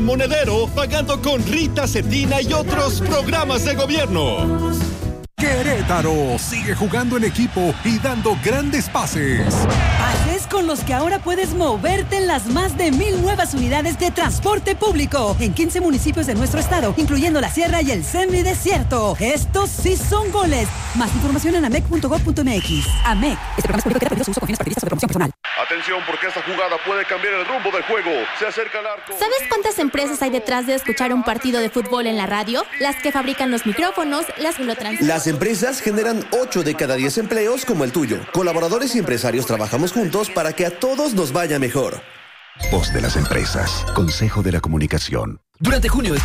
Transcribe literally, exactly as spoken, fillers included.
Monedero, pagando con Rita Cetina y otros programas de gobierno. Querétaro sigue jugando en equipo y dando grandes pases. Pases con los que ahora puedes moverte en las más de mil nuevas unidades de transporte público en quince municipios de nuestro estado, incluyendo la Sierra y el Semidesierto. Estos sí son goles. Más información en amec punto gob punto mx. AMEC. Este programa es público y prohibido su uso con fines partidistas o de promoción personal. Atención, porque esta jugada puede cambiar el rumbo del juego. Se acerca al arco. ¿Sabes cuántas empresas hay detrás de escuchar un partido de fútbol en la radio? Las que fabrican los micrófonos, las que lo transmiten. Las empresas generan ocho de cada diez empleos como el tuyo. Colaboradores y empresarios trabajamos juntos para que a todos nos vaya mejor. Voz de las empresas. Consejo de la Comunicación. Durante junio